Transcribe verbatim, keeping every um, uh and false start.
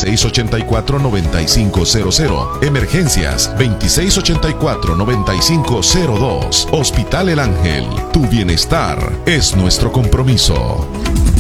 veintiséis ochenta y cuatro, noventa y cinco cero cero. Emergencias veintiséis ochenta y cuatro, noventa y cinco cero dos. Hospital El Ángel, tu bienestar es nuestro compromiso.